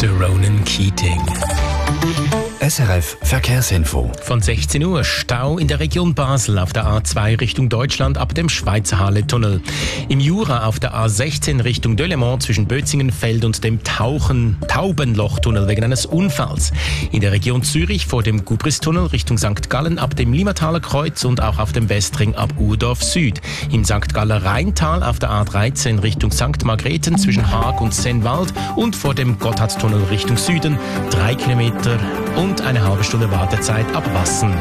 der Ronan Keating. SRF Verkehrsinfo. Von 16 Uhr Stau in der Region Basel auf der A2 Richtung Deutschland ab dem Schweizer Halle-Tunnel. Im Jura auf der A16 Richtung Delémont zwischen Bötzingenfeld und dem Taubenlochtunnel wegen eines Unfalls. In der Region Zürich vor dem Gubristunnel Richtung St. Gallen ab dem Limmataler Kreuz und auch auf dem Westring ab Urdorf Süd. Im St. Galler Rheintal auf der A13 Richtung St. Margrethen zwischen Haag und Sennwald und vor dem Gotthardtunnel Richtung Süden 3 Kilometer und eine halbe Stunde Wartezeit ab Wassen.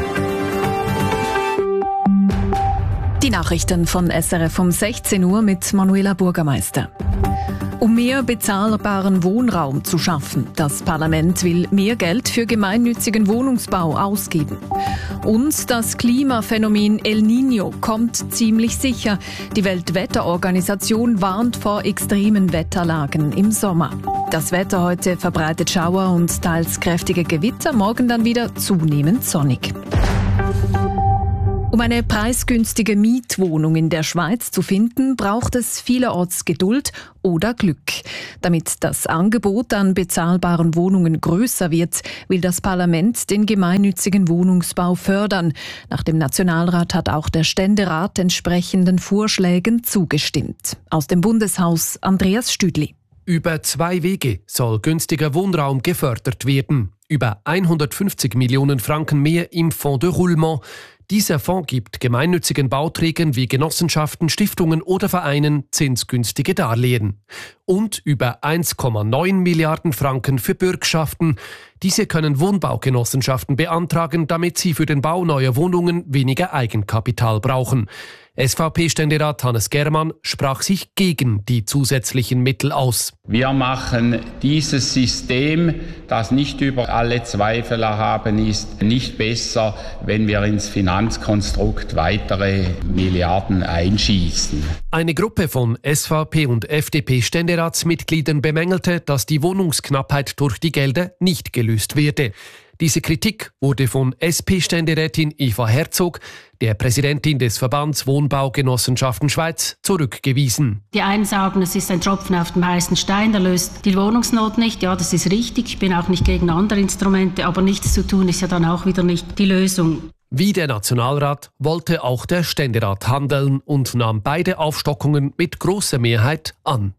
Die Nachrichten von SRF um 16 Uhr mit Manuela Bürgermeister. Um mehr bezahlbaren Wohnraum zu schaffen, das Parlament will mehr Geld für gemeinnützigen Wohnungsbau ausgeben. Und das Klimaphänomen El Niño kommt ziemlich sicher. Die Weltwetterorganisation warnt vor extremen Wetterlagen im Sommer. Das Wetter heute verbreitet Schauer und teils kräftige Gewitter, morgen dann wieder zunehmend sonnig. Um eine preisgünstige Mietwohnung in der Schweiz zu finden, braucht es vielerorts Geduld oder Glück. Damit das Angebot an bezahlbaren Wohnungen größer wird, will das Parlament den gemeinnützigen Wohnungsbau fördern. Nach dem Nationalrat hat auch der Ständerat entsprechenden Vorschlägen zugestimmt. Aus dem Bundeshaus Andreas Stüdli. Über 2 Wege soll günstiger Wohnraum gefördert werden. Über 150 Millionen Franken mehr im Fonds de Roulement. Dieser Fonds gibt gemeinnützigen Bauträgern wie Genossenschaften, Stiftungen oder Vereinen zinsgünstige Darlehen. Und über 1,9 Milliarden Franken für Bürgschaften. Diese können Wohnbaugenossenschaften beantragen, damit sie für den Bau neuer Wohnungen weniger Eigenkapital brauchen. SVP-Ständerat Hannes Germann sprach sich gegen die zusätzlichen Mittel aus. Wir machen dieses System, das nicht über alle Zweifel erhaben ist, nicht besser, wenn wir ins Finanzkonstrukt weitere Milliarden einschießen. Eine Gruppe von SVP- und FDP-Ständeratsmitgliedern bemängelte, dass die Wohnungsknappheit durch die Gelder nicht gelöst werde. Diese Kritik wurde von SP-Ständerätin Eva Herzog, der Präsidentin des Verbands Wohnbaugenossenschaften Schweiz, zurückgewiesen. Die einen sagen, es ist ein Tropfen auf dem heißen Stein, der löst die Wohnungsnot nicht. Ja, das ist richtig. Ich bin auch nicht gegen andere Instrumente, aber nichts zu tun ist ja dann auch wieder nicht die Lösung. Wie der Nationalrat wollte auch der Ständerat handeln und nahm beide Aufstockungen mit großer Mehrheit an.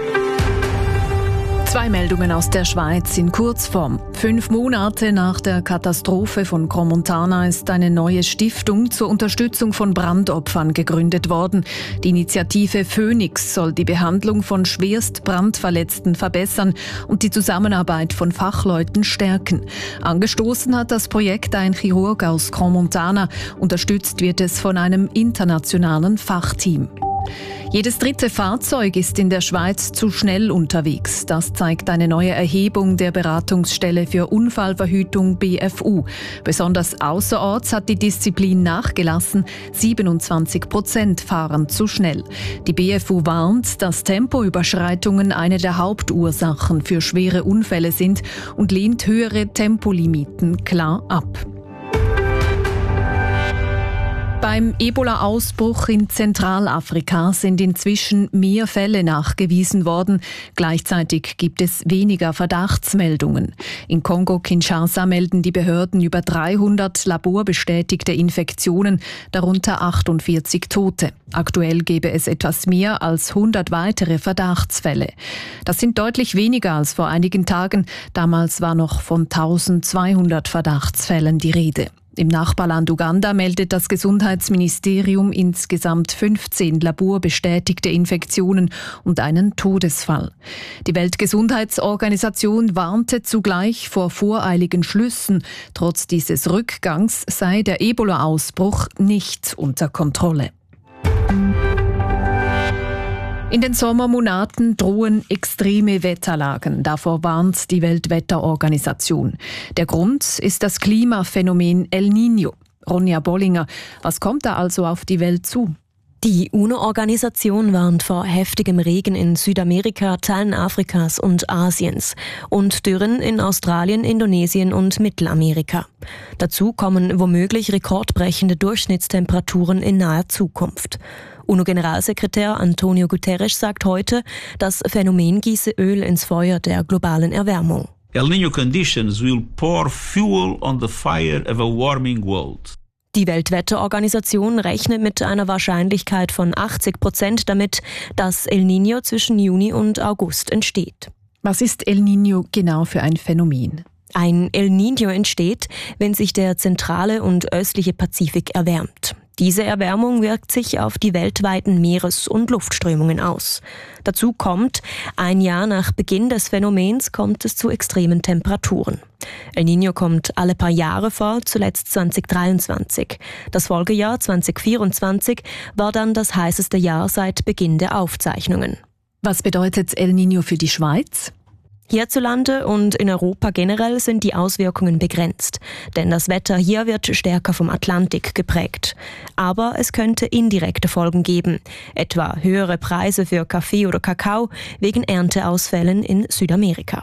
2 Meldungen aus der Schweiz in Kurzform. 5 Monate nach der Katastrophe von Crans-Montana ist eine neue Stiftung zur Unterstützung von Brandopfern gegründet worden. Die Initiative Phoenix soll die Behandlung von schwerst Brandverletzten verbessern und die Zusammenarbeit von Fachleuten stärken. Angestoßen hat das Projekt ein Chirurg aus Crans-Montana. Unterstützt wird es von einem internationalen Fachteam. Jedes 3. Fahrzeug ist in der Schweiz zu schnell unterwegs. Das zeigt eine neue Erhebung der Beratungsstelle für Unfallverhütung BFU. Besonders außerorts hat die Disziplin nachgelassen. 27% fahren zu schnell. Die BFU warnt, dass Tempoüberschreitungen eine der Hauptursachen für schwere Unfälle sind und lehnt höhere Tempolimiten klar ab. Beim Ebola-Ausbruch in Zentralafrika sind inzwischen mehr Fälle nachgewiesen worden. Gleichzeitig gibt es weniger Verdachtsmeldungen. In Kongo-Kinshasa melden die Behörden über 300 laborbestätigte Infektionen, darunter 48 Tote. Aktuell gäbe es etwas mehr als 100 weitere Verdachtsfälle. Das sind deutlich weniger als vor einigen Tagen. Damals war noch von 1200 Verdachtsfällen die Rede. Im Nachbarland Uganda meldet das Gesundheitsministerium insgesamt 15 laborbestätigte Infektionen und einen Todesfall. Die Weltgesundheitsorganisation warnte zugleich vor voreiligen Schlüssen. Trotz dieses Rückgangs sei der Ebola-Ausbruch nicht unter Kontrolle. In den Sommermonaten drohen extreme Wetterlagen. Davor warnt die Weltwetterorganisation. Der Grund ist das Klimaphänomen El Niño. Ronja Bollinger, was kommt da also auf die Welt zu? Die UNO-Organisation warnt vor heftigem Regen in Südamerika, Teilen Afrikas und Asiens und Dürren in Australien, Indonesien und Mittelamerika. Dazu kommen womöglich rekordbrechende Durchschnittstemperaturen in naher Zukunft. UNO-Generalsekretär Antonio Guterres sagt heute, das Phänomen gieße Öl ins Feuer der globalen Erwärmung. El Niño conditions will pour fuel on the fire of a warming world. Die Weltwetterorganisation rechnet mit einer Wahrscheinlichkeit von 80% damit, dass El Niño zwischen Juni und August entsteht. Was ist El Niño genau für ein Phänomen? Ein El Niño entsteht, wenn sich der zentrale und östliche Pazifik erwärmt. Diese Erwärmung wirkt sich auf die weltweiten Meeres- und Luftströmungen aus. Dazu kommt, ein Jahr nach Beginn des Phänomens kommt es zu extremen Temperaturen. El Niño kommt alle paar Jahre vor, zuletzt 2023. Das Folgejahr 2024 war dann das heißeste Jahr seit Beginn der Aufzeichnungen. Was bedeutet El Niño für die Schweiz? Hierzulande und in Europa generell sind die Auswirkungen begrenzt, denn das Wetter hier wird stärker vom Atlantik geprägt. Aber es könnte indirekte Folgen geben, etwa höhere Preise für Kaffee oder Kakao wegen Ernteausfällen in Südamerika.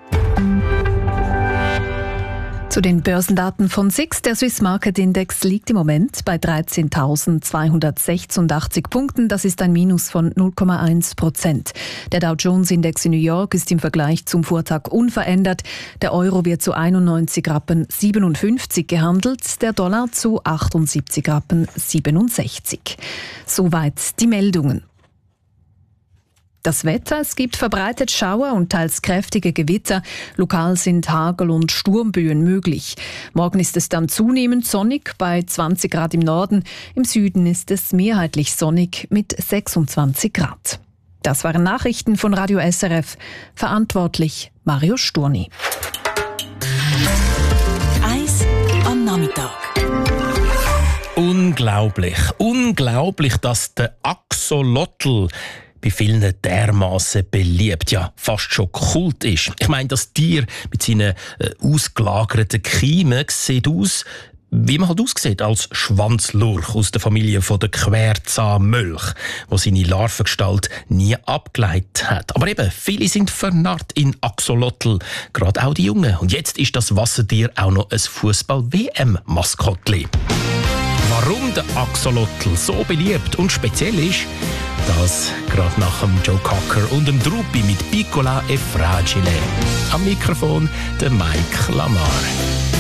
Zu den Börsendaten von SIX. Der Swiss Market Index liegt im Moment bei 13.286 Punkten. Das ist ein Minus von 0,1%. Der Dow Jones Index in New York ist im Vergleich zum Vortag unverändert. Der Euro wird zu 91,57 Rappen gehandelt, der Dollar zu 78,67 Rappen. Soweit die Meldungen. Das Wetter: Es gibt verbreitet Schauer und teils kräftige Gewitter. Lokal sind Hagel- und Sturmböen möglich. Morgen ist es dann zunehmend sonnig bei 20 Grad im Norden. Im Süden ist es mehrheitlich sonnig mit 26 Grad. Das waren Nachrichten von Radio SRF. Verantwortlich Mario Sturni. Eis am Nachmittag. Unglaublich, dass der Axolotl bei vielen dermassen beliebt, ja fast schon Kult ist. Ich meine, das Tier mit seinen ausgelagerten Kiemen sieht aus, wie man halt aussieht, als Schwanzlurch aus der Familie der Querzahnmölch, wo seine Larvengestalt nie abgeleitet hat. Aber eben, viele sind vernarrt in Axolotl, gerade auch die Jungen. Und jetzt ist das Wassertier auch noch ein Fußball-WM-Maskottli. Warum der Axolotl so beliebt und speziell ist, das gerade nach dem Joe Cocker und dem Drupi mit Piccola e Fragile. Am Mikrofon der Mike Lamar.